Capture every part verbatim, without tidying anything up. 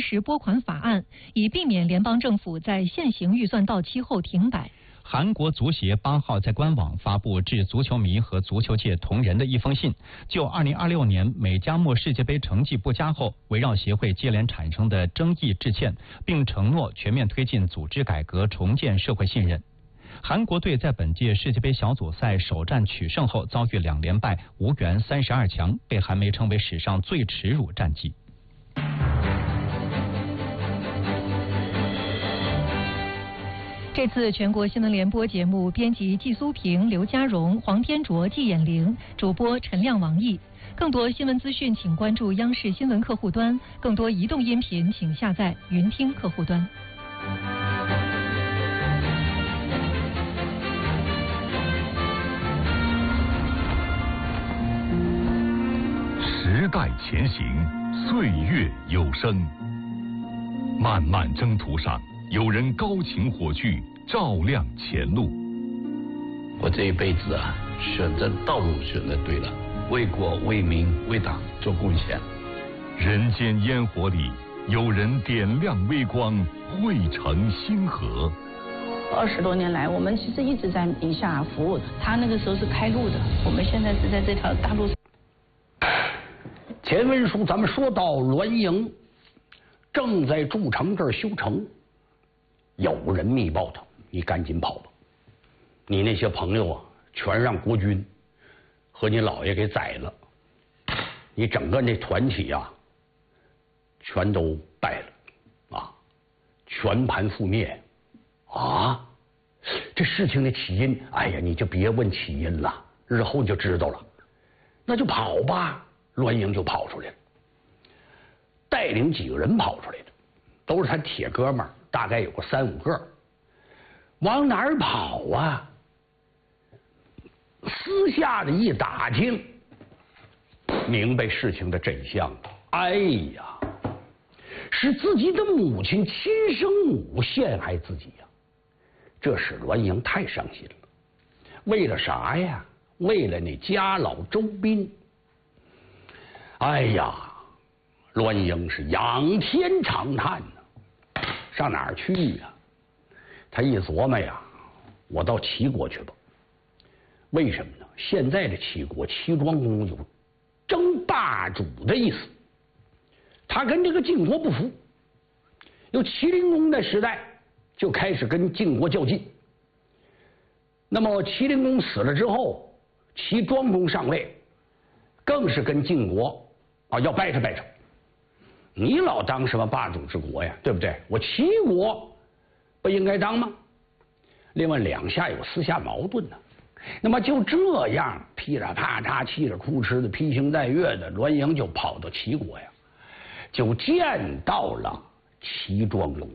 时拨款法案，以避免联邦政府在现行预算到期后停摆。 韩国足协八号在官网发布致足球迷和足球界同仁的一封信，就二零二六年美加墨世界杯成绩不佳后围绕协会接连产生的争议致歉，并承诺全面推进组织改革，重建社会信任。韩国队在本届世界杯小组赛首战取胜后遭遇两连败，无缘三十二强，被韩媒称为史上最耻辱战绩。 这次全国新闻联播节目编辑季苏平、刘家荣、黄天卓、季衍玲，主播陈亮、王毅。更多新闻资讯，请关注央视新闻客户端；更多移动音频，请下载云听客户端。 时代前行，岁月有声。漫漫征途上，有人高擎火炬，照亮前路。 我这一辈子啊，选择道路选择对了，为国为民为党做贡献。 人间烟火里，有人点亮微光，汇成星河。 二十多年来，我们其实一直在宁夏服务。他那个时候是开路的，我们现在是在这条大路上。 前文书咱们说到滦营正在筑城这儿修城，有人密报他，你赶紧跑吧，你那些朋友啊全让国军和你姥爷给宰了，你整个那团体啊全都败了啊，全盘覆灭啊！这事情的起因，哎呀，你就别问起因了，日后就知道了。那就跑吧，滦营就跑出来了，带领几个人跑出来的，都是他铁哥们儿，大概有个三五个。往哪儿跑啊？私下的一打听，明白事情的真相了。哎呀，是自己的母亲亲生母陷害自己呀！这使滦营太伤心了。为了啥呀？为了那家老周斌。哎呀，滦营是仰天长叹呢，上哪儿去呀？他一琢磨呀，我到齐国去吧。为什么呢？现在的齐国齐庄公有争霸主的意思，他跟这个晋国不服。有齐灵公的时代就开始跟晋国较劲。那么齐灵公死了之后，齐庄公上位，更是跟晋国啊要掰扯掰扯。你老当什么霸主之国呀，对不对？我齐国不应该当吗？另外两下有私下矛盾呢。那么就这样噼里啪嚓、气着哭哧的、披星戴月的，滦营就跑到齐国呀，就见到了齐庄公。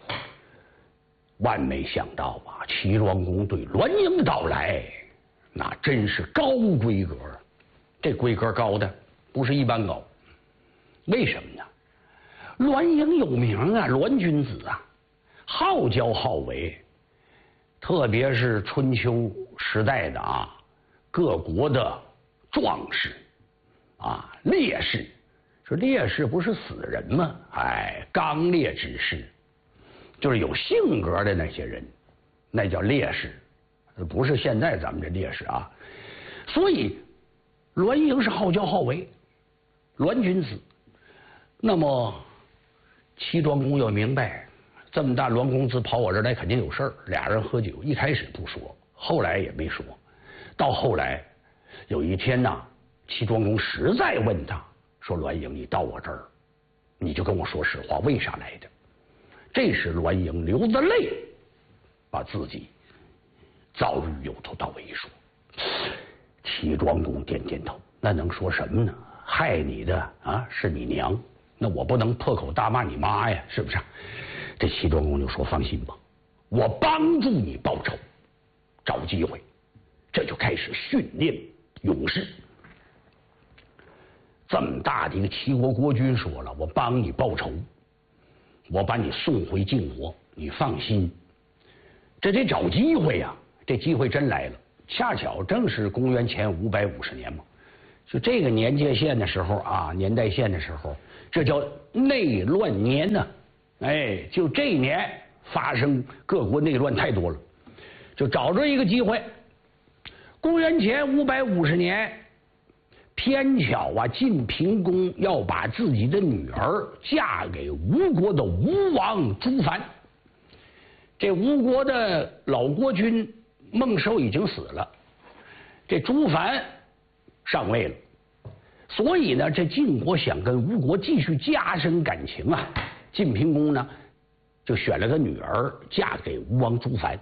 万没想到啊，齐庄公对滦营的到来，那真是高规格，这规格高的不是一般高。为什么呢？滦营有名啊，滦君子啊，好教好为，特别是春秋时代的啊，各国的壮士啊，烈士。说烈士不是死人吗？哎，刚烈之士，就是有性格的那些人，那叫烈士，不是现在咱们这烈士啊。所以滦营是好教好为，滦君子。那么齐庄公又明白，这么大滦公子跑我这儿来肯定有事儿，俩人喝酒，一开始不说，后来也没说，到后来有一天呐，齐庄公实在问他说：“滦营，你到我这儿，你就跟我说实话，为啥来的？”这时滦营流着泪，把自己遭遇由头到尾一说。齐庄公点点头，那能说什么呢？害你的啊是你娘，那我不能破口大骂你妈呀，是不是？这齐庄公就说：“放心吧，我帮助你报仇，找机会。”这就开始训练勇士。这么大的一个齐国国君说了：“我帮你报仇，我把你送回晋国，你放心。”这得找机会呀、啊，这机会真来了。恰巧正是公元前五百五十年嘛，就这个年界线的时候啊，年代线的时候， 这叫内乱年呢。哎，就这一年发生各国内乱太多了，就找着一个机会。公元前五百五十年，偏巧啊，晋平公要把自己的女儿嫁给吴国的吴王朱凡。这吴国的老国君孟寿已经死了，这朱凡上位了，所以呢，这晋国想跟吴国继续加深感情啊。晋平公呢，就选了个女儿嫁给吴王朱凡。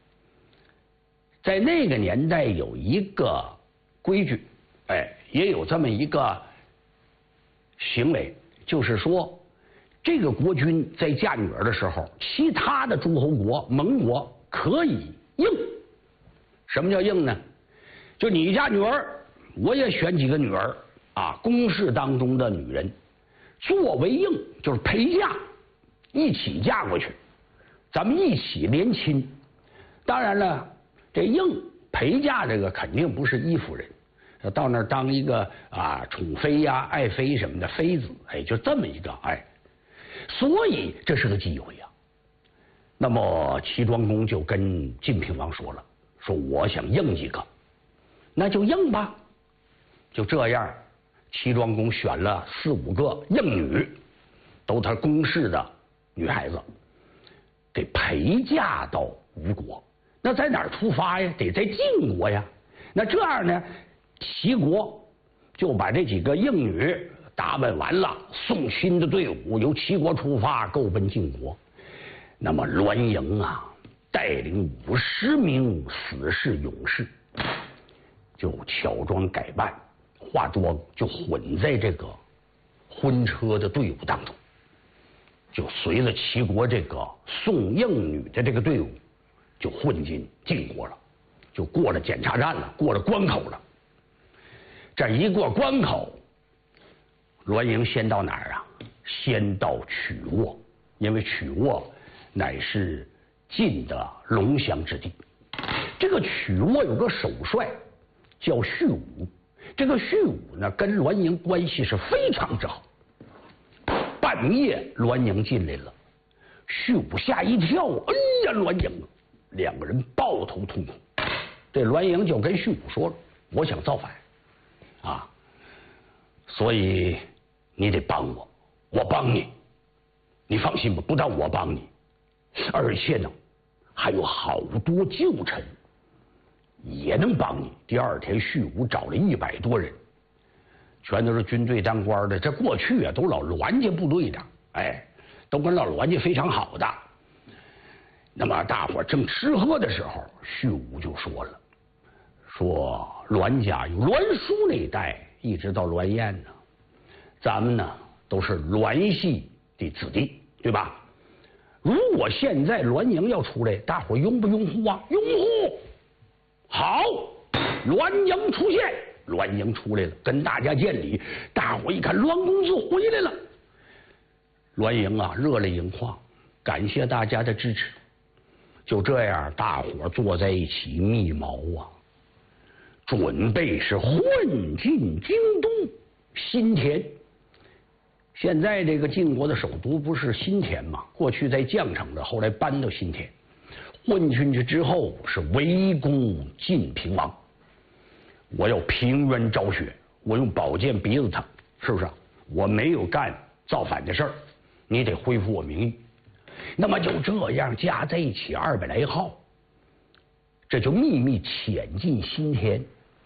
在那个年代有一个规矩，哎，也有这么一个行为，就是说，这个国君在嫁女儿的时候，其他的诸侯国、盟国可以应。什么叫应呢？就你家女儿，我也选几个女儿啊，宫室当中的女人。作为应，就是陪嫁，一起嫁过去，咱们一起联亲。当然了，这应陪嫁这个肯定不是依夫人，到那儿当一个啊宠妃呀、爱妃什么的妃子，哎，就这么一个哎，所以这是个机会呀。那么齐庄公就跟晋平王说了，说我想应几个，那就应吧。就这样。齐庄公选了四五个应女，都他宫室的女孩子，给陪嫁到吴国。那在哪儿出发呀？得在晋国呀。那这样呢，齐国就把这几个应女打扮完了，送亲的队伍由齐国出发，够奔晋国。那么栾盈啊，带领五十名死士勇士，就乔装改扮。化妆就混在这个婚车的队伍当中，就随着齐国这个送应女的这个队伍，就混进晋国了，就过了检查站了，过了关口了。这一过关口，栾盈先到哪儿啊？先到曲沃，因为曲沃乃是晋的龙骧之地。这个曲沃有个首帅叫胥武。这个胥武呢，跟栾盈关系是非常之好。半夜，栾盈进来了，胥武吓一跳，哎呀，栾盈，两个人抱头痛哭。这栾盈就跟胥武说了：“我想造反啊，所以你得帮我，我帮你。你放心吧，不但我帮你，而且呢，还有好多旧臣。”也能帮你。第二天，胥武找了一百多人，全都是军队当官的。这过去啊，都老栾家部队的，哎，都跟老栾家非常好的。那么大伙正吃喝的时候，胥武就说了：“说栾家有栾书那一代，一直到栾燕呢，咱们呢都是栾系的子弟，对吧？如果现在栾盈要出来，大伙拥不拥护啊？拥护！好，栾盈出现，栾盈出来了，跟大家见礼。大伙一看，栾公子回来了。栾盈啊，热泪盈眶，感谢大家的支持。就这样，大伙坐在一起密谋啊，准备是混进京都新田。现在这个晋国的首都不是新田吗？过去在绛城的，后来搬到新田。混进去之后是围攻晋平王，我要平冤昭雪，我用宝剑逼着他，是不是？我没有干造反的事儿，你得恢复我名誉。那么就这样加在一起二百来号，这就秘密潜进新田，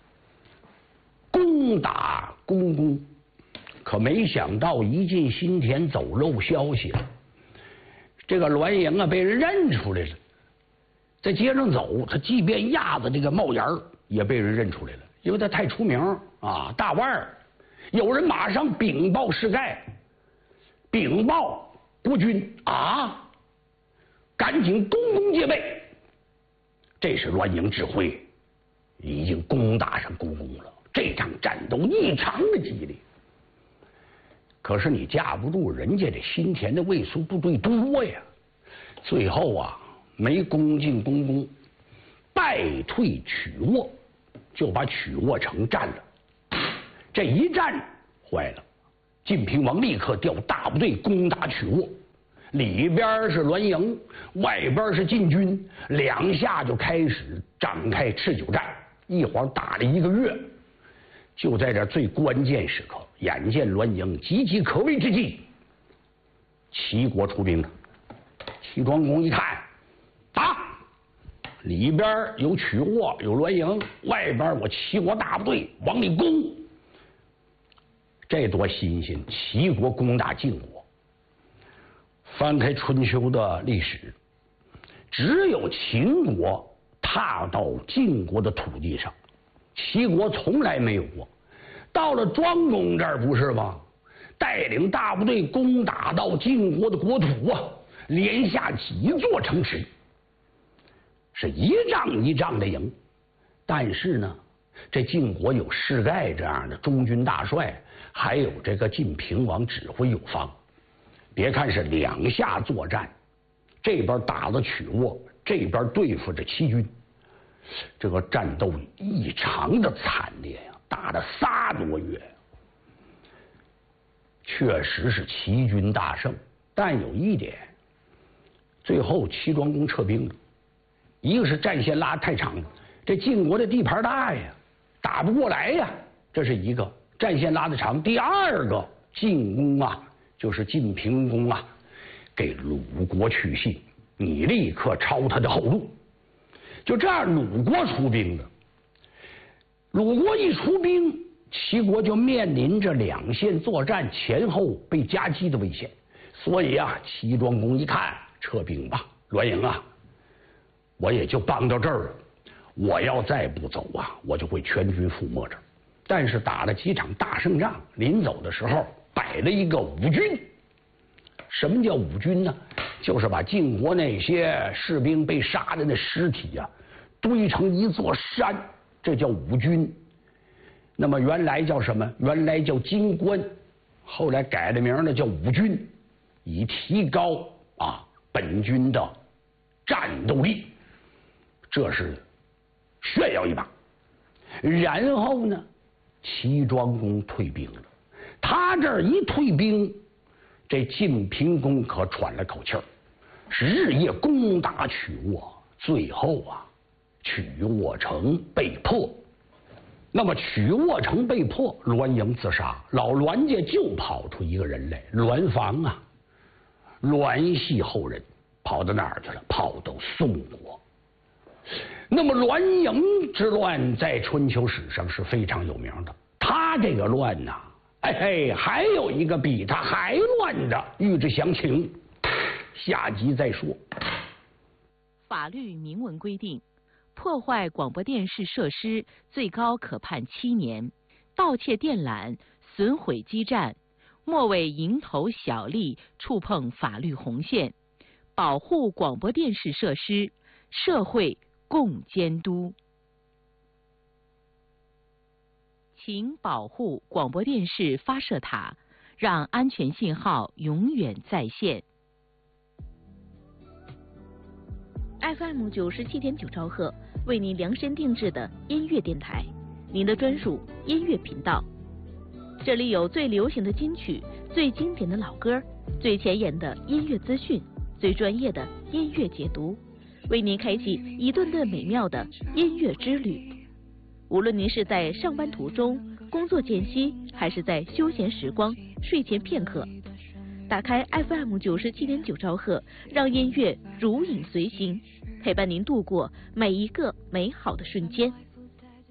攻打公宫。可没想到一进新田走漏消息了，这个栾盈啊被人认出来了。在街上走，他即便压着这个帽檐也被人认出来了，因为他太出名啊，大腕儿。有人马上禀报世盖，禀报国君啊，赶紧攻宫戒备。这时栾盈指挥已经攻打上公宫了，这场战斗异常的激烈。可是你架不住人家这新田的卫戍部队多呀，最后啊。没攻进公宫，败退曲沃，就把曲沃城占了。这一战坏了， 晋平王立刻调大部队攻打曲沃，里边是栾盈，外边是晋军，两下就开始展开持久战，一晃打了一个月。就在这最关键时刻，眼见栾盈岌岌可危之际，齐国出兵了。齐庄公一看，打！里边有曲沃，有栾盈，外边我齐国大部队往里攻。这多新鲜！齐国攻打晋国，翻开春秋的历史，只有秦国踏到晋国的土地上，齐国从来没有过。到了庄公这儿，不是吗？带领大部队攻打到晋国的国土啊，连下几座城池，是一仗一仗的赢。但是呢，这晋国有士盖这样的中军大帅，还有这个晋平王指挥有方。别看是两下作战，这边打了曲沃，这边对付着齐军，这个战斗异常的惨烈呀，打了仨多月。确实是齐军大胜，但有一点，最后齐庄公撤兵了。一个是战线拉太长了，这晋国的地盘大呀，打不过来呀，这是一个战线拉得长。第二个，晋公啊，就是晋平公啊，给鲁国去信，你立刻抄他的后路。就这样，鲁国出兵了。鲁国一出兵，齐国就面临着两线作战前后被夹击的危险。所以啊，齐庄公一看，撤兵吧，栾盈啊，我也就帮到这儿了。我要再不走啊，我就会全军覆没这儿。但是打了几场大胜仗，临走的时候摆了一个五军。什么叫五军呢？就是把晋国那些士兵被杀的那尸体啊，堆成一座山，这叫五军。那么原来叫什么？原来叫金官，后来改了名呢，叫五军，以提高啊本军的战斗力，这是炫耀一把。然后呢，齐庄公退兵了。他这儿一退兵，这晋平公可喘了口气儿，是日夜攻打曲沃，最后啊，曲沃城被破。那么曲沃城被破，栾盈自杀，老栾家就跑出一个人来，栾房啊，栾系后人跑到哪儿去了？跑到宋国。那么栾盈之乱在春秋史上是非常有名的。他这个乱呐、啊，哎嘿，还有一个比他还乱的，欲知详情，下集再说。 法律明文规定，破坏广播电视设施最高可判七年，盗窃电缆、损毁基站，莫为蝇头小利触碰法律红线，保护广播电视设施，社会共监督。请保护广播电视发射塔，让安全信号永远在线。F M 九十七点九兆赫，为您量身定制的音乐电台，您的专属音乐频道。这里有最流行的金曲、最经典的老歌、最前沿的音乐资讯、最专业的音乐解读，为您开启一段段美妙的音乐之旅。无论您是在上班途中、工作间隙，还是在休闲时光、睡前片刻，打开 F M 九十七点九兆赫，让音乐如影随形，陪伴您度过每一个美好的瞬间。